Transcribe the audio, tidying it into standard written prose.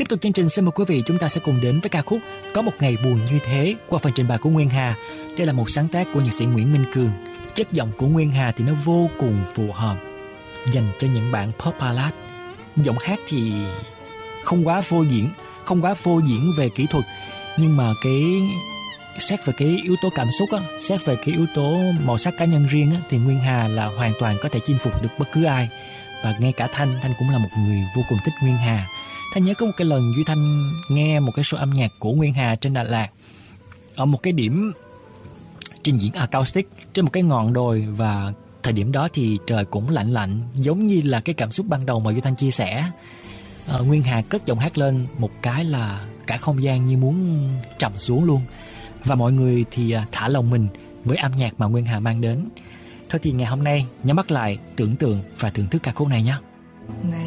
Tiếp tục chương trình, xin mời quý vị chúng ta sẽ cùng đến với ca khúc Có Một Ngày Buồn Như Thế qua phần trình bày của Nguyên Hà. Đây là một sáng tác của nhạc sĩ Nguyễn Minh Cường. Chất giọng của Nguyên Hà thì nó vô cùng phù hợp dành cho những bản pop ballad. Giọng hát thì không quá phô diễn về kỹ thuật, nhưng mà xét về cái yếu tố cảm xúc á, xét về cái yếu tố màu sắc cá nhân riêng á, thì Nguyên Hà là hoàn toàn có thể chinh phục được bất cứ ai. Và ngay cả Thanh cũng là một người vô cùng thích Nguyên Hà. Thanh nhớ có một cái lần Duy Thanh nghe một cái show âm nhạc của Nguyên Hà trên Đà Lạt, ở một cái điểm trình diễn acoustic trên một cái ngọn đồi, và thời điểm đó thì trời cũng lạnh, giống như là cái cảm xúc ban đầu mà Duy Thanh chia sẻ. Nguyên Hà cất giọng hát lên một cái là cả không gian như muốn trầm xuống luôn, và mọi người thì thả lòng mình với âm nhạc mà Nguyên Hà mang đến. Thôi thì ngày hôm nay nhắm mắt lại, tưởng tượng và thưởng thức ca khúc này nhé.